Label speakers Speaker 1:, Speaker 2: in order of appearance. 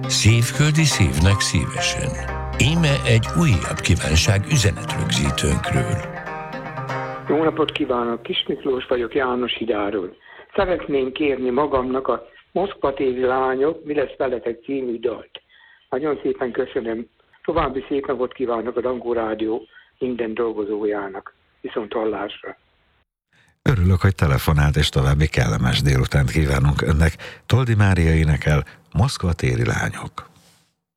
Speaker 1: Szívföldi szívnek szívesen. Íme egy újabb kívánság üzenetrögzítőnkről.
Speaker 2: Jó napot kívánok, Kis Miklós vagyok Jánoshidáról. Szeretném kérni magamnak a Moszkva téri lányok, Mi lesz veletek című dalt. Nagyon szépen köszönöm. További szép napot kívánok a Dangó Rádió minden dolgozójának. Viszont hallásra.
Speaker 3: Örülök, hogy telefonált, és további kellemes délutánt kívánunk önnek. Toldi Mária énekel Moszkva téri lányok.